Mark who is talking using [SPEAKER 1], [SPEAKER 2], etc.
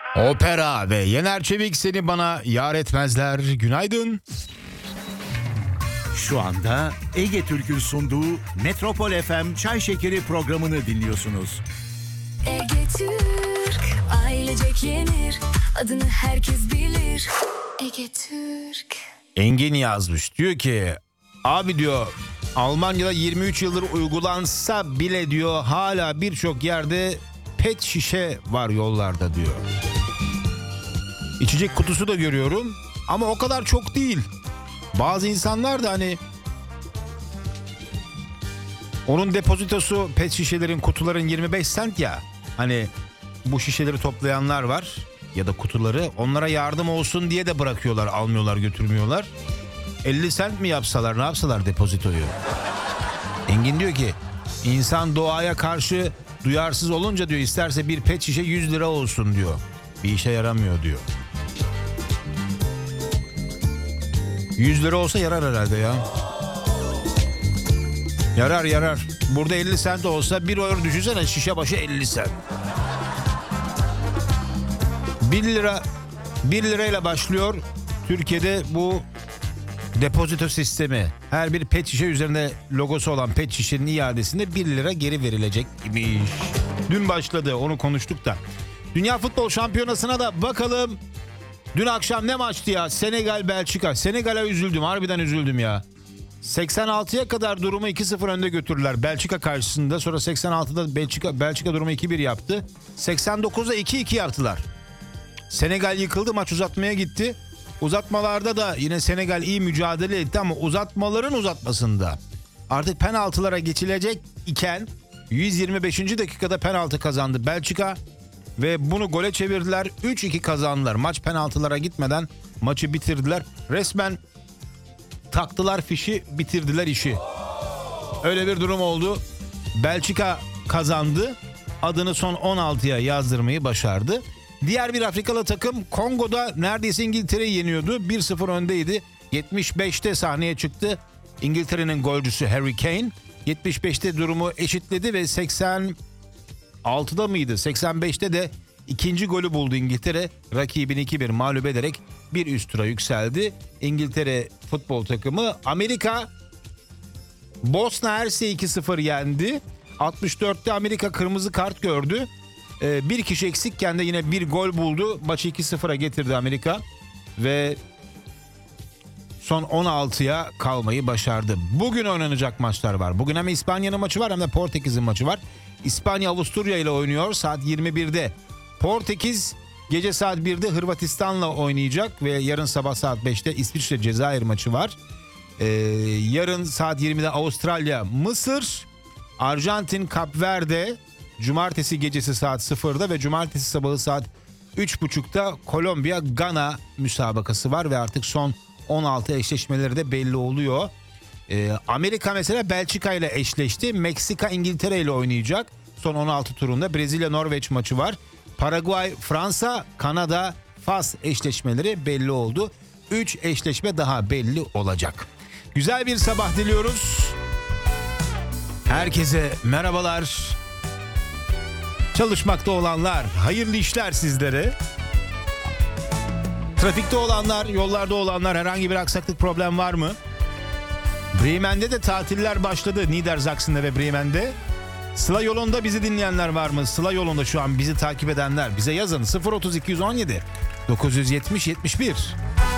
[SPEAKER 1] Opera ve Yener Çevik seni bana yar etmezler. Günaydın.
[SPEAKER 2] Şu anda Ege Türk'ün sunduğu Metropol FM Çay Şekeri programını dinliyorsunuz.
[SPEAKER 3] Ege Türk, ailecek yenir, adını herkes bilir. Ege Türk.
[SPEAKER 1] Engin yazmış, diyor ki abi diyor Almanya'da 23 yıldır uygulansa bile diyor hala birçok yerde pet şişe var yollarda diyor. İçecek kutusu da görüyorum ama o kadar çok değil. Bazı insanlar da hani onun depozitosu pet şişelerin, kutuların 25 sent ya. Hani bu şişeleri toplayanlar var ya da kutuları, onlara yardım olsun diye de bırakıyorlar, almıyorlar, götürmüyorlar. 50 sent mi yapsalar, ne yapsalar depozitoyu? Engin diyor ki insan doğaya karşı duyarsız olunca diyor isterse bir pet şişe 100 lira olsun diyor. Bir işe yaramıyor diyor. 100 lira olsa yarar herhalde ya. Yarar. Burada 50 sent olsa 1 euro düşünsene, şişe başı 50 sent. 1 lirayla başlıyor Türkiye'de bu depozito sistemi. Her bir pet şişe üzerinde logosu olan pet şişenin iadesinde 1 lira geri verilecek imiş. Dün başladı, onu konuştuk da. Dünya Futbol Şampiyonası'na da bakalım. Dün akşam ne maçtı ya? Senegal Belçika. Senegal'e üzüldüm, harbiden üzüldüm ya. 86'ya kadar durumu 2-0 önde götürdüler Belçika karşısında. Sonra 86'da Belçika durumu 2-1 yaptı. 89'da 2-2 yaptılar. Senegal yıkıldı, maç uzatmaya gitti. Uzatmalarda da yine Senegal iyi mücadele etti ama uzatmaların uzatmasında artık penaltılara geçilecek iken 125. dakikada penaltı kazandı Belçika ve bunu gole çevirdiler. 3-2 kazandılar. Maç penaltılara gitmeden maçı bitirdiler. Resmen taktılar fişi, bitirdiler işi. Öyle bir durum oldu. Belçika kazandı. Adını son 16'ya yazdırmayı başardı. Diğer bir Afrikalı takım Kongo'da neredeyse İngiltere'yi yeniyordu. 1-0 öndeydi. 75'te sahneye çıktı. İngiltere'nin golcüsü Harry Kane 75'te durumu eşitledi ve 86'da mıydı? 85'te de ikinci golü buldu İngiltere. Rakibini 2-1 mağlup ederek bir üst tura yükseldi. İngiltere futbol takımı. Amerika Bosna Hersek'i 2-0 yendi. 64'te Amerika kırmızı kart gördü. Bir kişi eksikken de yine bir gol buldu. Maçı 2-0'a getirdi Amerika. Ve son 16'ya kalmayı başardı. Bugün oynanacak maçlar var. Bugün hem İspanya'nın maçı var hem de Portekiz'in maçı var. İspanya Avusturya ile oynuyor saat 21'de. Portekiz gece saat 1'de Hırvatistan'la oynayacak ve yarın sabah saat 5'te İsviçre Cezayir maçı var. Yarın saat 20'de Avustralya Mısır, Arjantin Kapverde, cumartesi gecesi saat 0'da ve cumartesi sabahı saat 3.30'da Kolombiya Gana müsabakası var ve artık son 16 eşleşmeleri de belli oluyor. Amerika mesela Belçika ile eşleşti. Meksika İngiltere ile oynayacak. Son 16 turunda Brezilya Norveç maçı var. Paraguay Fransa, Kanada Fas eşleşmeleri belli oldu. 3 eşleşme daha belli olacak. Güzel bir sabah diliyoruz. Herkese merhabalar. Çalışmakta olanlar, hayırlı işler sizlere. Trafikte olanlar, yollarda olanlar, herhangi bir aksaklık, problem var mı? Bremen'de de tatiller başladı. Niedersachsen'de ve Bremen'de. Sıla yolunda bizi dinleyenler var mı? Sıla yolunda şu an bizi takip edenler bize yazın. 03217 970 71.